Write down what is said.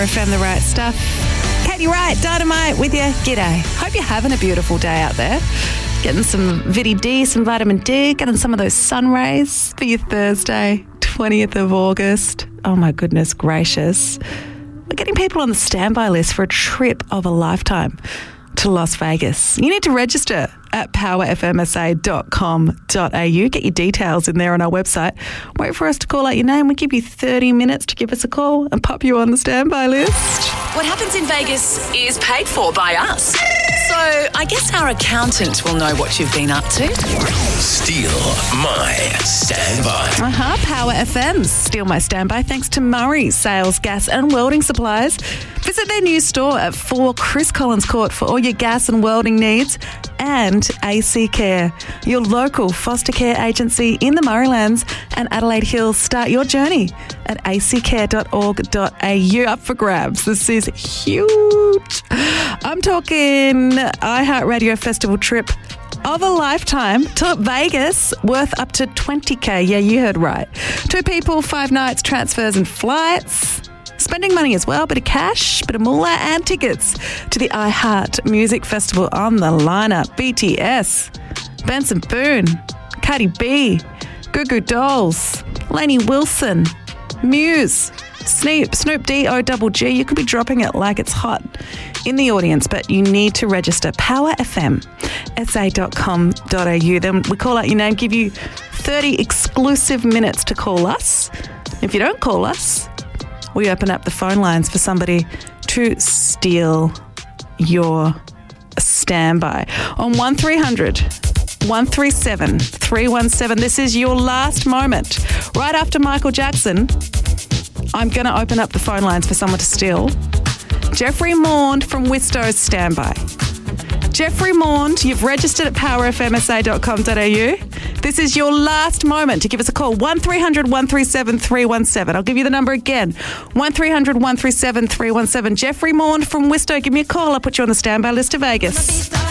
FM, the right stuff. Katie Wright, Dynamite with you. G'day. Hope you're having a beautiful day out there. Getting some Vitamin D, some vitamin D, getting some of those sun rays for your Thursday, 20th of August. Oh my goodness gracious. We're getting people on the standby list for a trip of a lifetime to Las Vegas. You need to register at powerfmsa.com.au. Get your details in there on our website. Wait for us to call out your name. We'll give you 30 minutes to give us a call and pop you on the standby list. What happens in Vegas is paid for by us. So I guess our accountant will know what you've been up to. Steal My Standby. Power FM's Steal My Standby, thanks to Murray's Sales, Gas and Welding Supplies. Visit their new store at 4 Chris Collins Court for all your gas and welding needs, and AC Care, your local foster care agency in the Murraylands and Adelaide Hills. Start your journey at acare.org.au. Up for grabs. This is huge. I'm talking iHeartRadio Festival trip of a lifetime to Vegas, worth up to $20,000. Yeah, you heard right. 2 people, 5 nights, transfers and flights. Spending money as well, bit of cash, bit of moolah and tickets to the iHeart Music Festival on the lineup. BTS, Benson Boone, Cardi B, Goo Goo Dolls, Lainey Wilson, Muse, Snoop D-O-G-G. You could be dropping it like it's hot in the audience, but you need to register. powerfmsa.com.au. Then we call out your name, give you 30 exclusive minutes to call us. If you don't call us, we open up the phone lines for somebody to steal your standby on 1300 137 317. This is your last moment. Right after Michael Jackson, I'm going to open up the phone lines for someone to steal. Jeffrey Maund from Wisto's standby. Jeffrey Maund, you've registered at powerfmsa.com.au. This is your last moment to give us a call. 1300 137 317. I'll give you the number again. 1300 137 317. Jeffrey Maund from Wisto, give me a call. I'll put you on the standby list to Vegas.